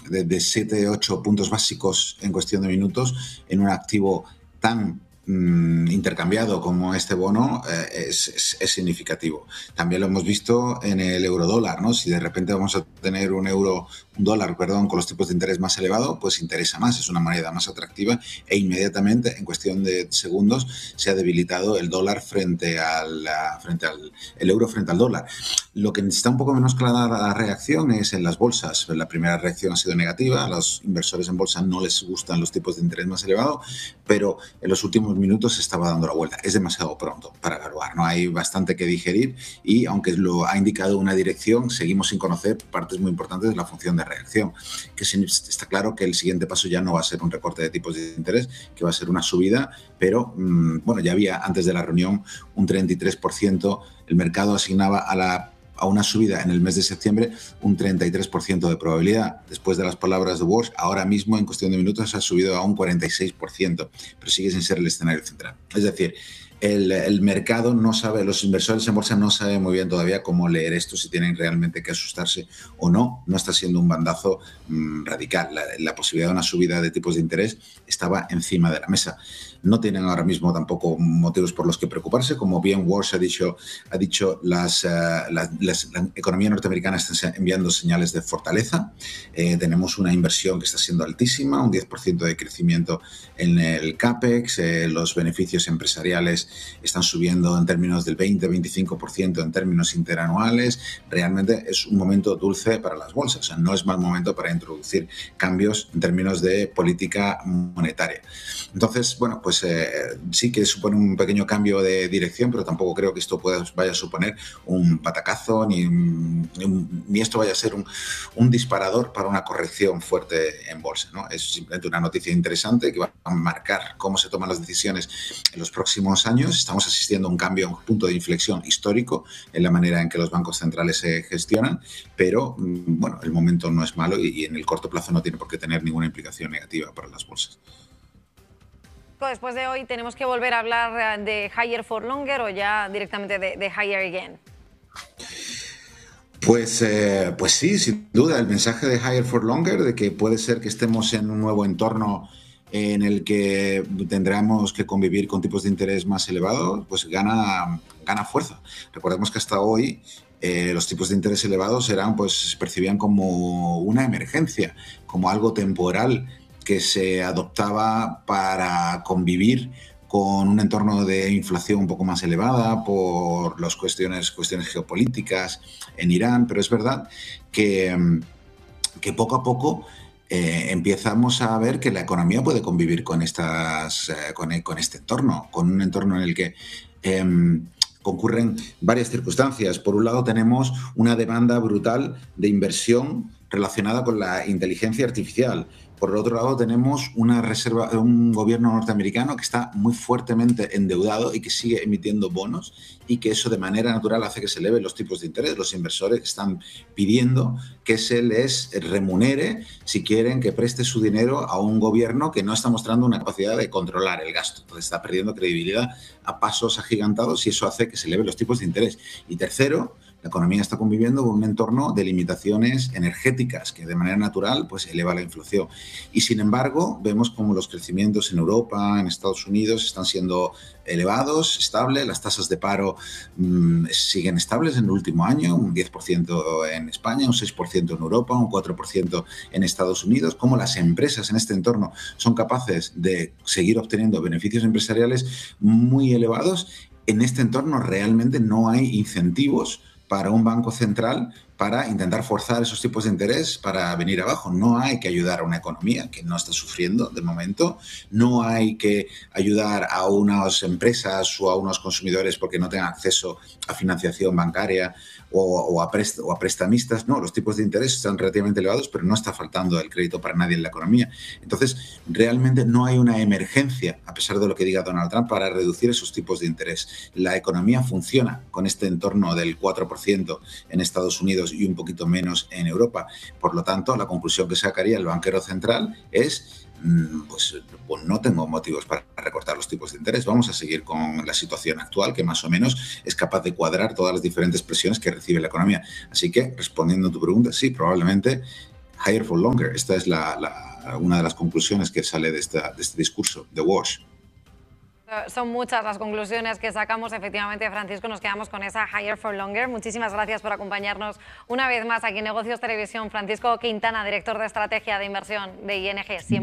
de 7-8 puntos básicos en cuestión de minutos en un activo tan intercambiado como este bono es significativo. También lo hemos visto en el eurodólar, ¿no? Si de repente vamos a tener un dólar, con los tipos de interés más elevados, pues interesa más, es una moneda más atractiva e inmediatamente, en cuestión de segundos, se ha debilitado el dólar frente al euro frente al dólar. Lo que está un poco menos clara la reacción es en las bolsas. La primera reacción ha sido negativa, a los inversores en bolsa no les gustan los tipos de interés más elevados, pero en los últimos minutos se estaba dando la vuelta. Es demasiado pronto para evaluar, ¿no? Hay bastante que digerir y, aunque lo ha indicado una dirección, seguimos sin conocer partes muy importantes de la función de reacción. Que está claro que el siguiente paso ya no va a ser un recorte de tipos de interés, que va a ser una subida, pero bueno, ya había antes de la reunión un 33%, el mercado asignaba a una subida en el mes de septiembre un 33% de probabilidad. Después de las palabras de Walsh, ahora mismo en cuestión de minutos ha subido a un 46%, pero sigue sin ser el escenario central. Es decir, el mercado no sabe, los inversores en bolsa no saben muy bien todavía cómo leer esto, si tienen realmente que asustarse o no. No está siendo un bandazo radical. La posibilidad de una subida de tipos de interés estaba encima de la mesa. No tienen ahora mismo tampoco motivos por los que preocuparse. Como bien Walsh ha dicho la economía norteamericana está enviando señales de fortaleza. Tenemos una inversión que está siendo altísima, un 10% de crecimiento en el CAPEX, los beneficios empresariales están subiendo en términos del 20-25% en términos interanuales. Realmente es un momento dulce para las bolsas. O sea, no es mal momento para introducir cambios en términos de política monetaria. Entonces, bueno, pues sí que supone un pequeño cambio de dirección, pero tampoco creo que esto vaya a suponer un batacazo ni esto vaya a ser un disparador para una corrección fuerte en bolsa, ¿no? Es simplemente una noticia interesante que va a marcar cómo se toman las decisiones en los próximos años. Estamos asistiendo a un cambio, a un punto de inflexión histórico en la manera en que los bancos centrales se gestionan, pero bueno, el momento no es malo y en el corto plazo no tiene por qué tener ninguna implicación negativa para las bolsas. Después de hoy, ¿tenemos que volver a hablar de higher for longer o ya directamente de higher again? Pues sí, sin duda, el mensaje de higher for longer, de que puede ser que estemos en un nuevo entorno en el que tendremos que convivir con tipos de interés más elevados, pues gana fuerza. Recordemos que hasta hoy los tipos de interés elevados se percibían como una emergencia, como algo temporal que se adoptaba para convivir con un entorno de inflación un poco más elevada por las cuestiones geopolíticas en Irán, pero es verdad que poco a poco empezamos a ver que la economía puede convivir con este entorno, con un entorno en el que concurren varias circunstancias. Por un lado, tenemos una demanda brutal de inversión relacionada con la inteligencia artificial. Por el otro lado, tenemos un gobierno norteamericano que está muy fuertemente endeudado y que sigue emitiendo bonos, y que eso de manera natural hace que se eleven los tipos de interés. Los inversores están pidiendo que se les remunere si quieren que preste su dinero a un gobierno que no está mostrando una capacidad de controlar el gasto. Entonces está perdiendo credibilidad a pasos agigantados y eso hace que se eleven los tipos de interés. Y tercero, la economía está conviviendo con un entorno de limitaciones energéticas que de manera natural pues eleva la inflación. Y sin embargo, vemos como los crecimientos en Europa, en Estados Unidos, están siendo elevados, estables. Las tasas de paro siguen estables en el último año, un 10% en España, un 6% en Europa, un 4% en Estados Unidos. Como las empresas en este entorno son capaces de seguir obteniendo beneficios empresariales muy elevados. En este entorno realmente no hay incentivos para un banco central para intentar forzar esos tipos de interés para venir abajo. No hay que ayudar a una economía que no está sufriendo de momento, no hay que ayudar a unas empresas o a unos consumidores porque no tengan acceso a financiación bancaria o a prestamistas. No, los tipos de interés están relativamente elevados, pero no está faltando el crédito para nadie en la economía. Entonces, realmente no hay una emergencia, a pesar de lo que diga Donald Trump, para reducir esos tipos de interés. La economía funciona con este entorno del 4% en Estados Unidos y un poquito menos en Europa. Por lo tanto, la conclusión que sacaría el banquero central es pues no tengo motivos para recortar los tipos de interés. Vamos a seguir con la situación actual, que más o menos es capaz de cuadrar todas las diferentes presiones que recibe la economía. Así que, respondiendo a tu pregunta, sí, probablemente higher for longer. Esta es una de las conclusiones que sale de este discurso de Walsh. Son muchas las conclusiones que sacamos. Efectivamente, Francisco, nos quedamos con esa higher for longer. Muchísimas gracias por acompañarnos una vez más aquí en Negocios Televisión. Francisco Quintana, director de estrategia de inversión de ING. Siempre